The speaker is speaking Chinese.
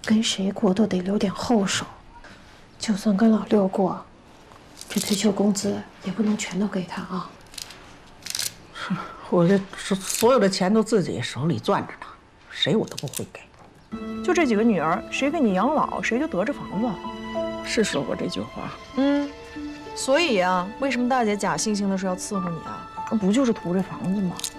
跟谁过都得留点后手，就算跟老六过，这退休工资也不能全都给他啊。 是，我这所有的钱都自己手里攥着呢，谁我都不会给。 就这几个女儿，谁给你养老，谁就得着房子。 是说过这句话。 所以啊，为什么大姐假惺惺的说要伺候你啊？不就是图这房子吗？